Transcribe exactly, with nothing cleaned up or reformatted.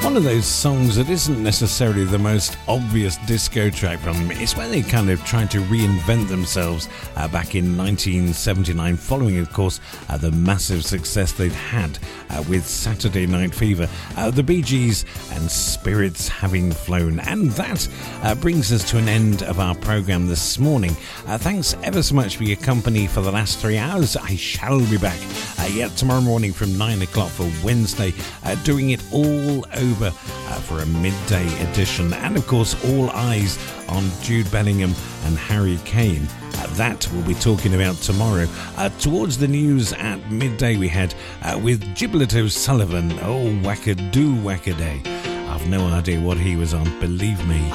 One of those songs that isn't necessarily the most obvious disco track from them. It's when they kind of tried to reinvent themselves uh, back in nineteen seventy-nine, following, of course, uh, the massive success they'd had uh, with Saturday Night Fever, uh, the Bee Gees and Spirits Having Flown. And that uh, brings us to an end of our programme this morning. Uh, thanks ever so much for your company for the last three hours. I shall be back uh, yet tomorrow morning from nine o'clock for Wednesday, uh, doing it all over uh, for a midday edition. And of course, all eyes on Jude Bellingham and Harry Kane. Uh, that we'll be talking about tomorrow. Uh, towards the news at midday we head uh, with Giblet O'Sullivan. Oh, wackadoo wackaday. I've no idea what he was on, believe me.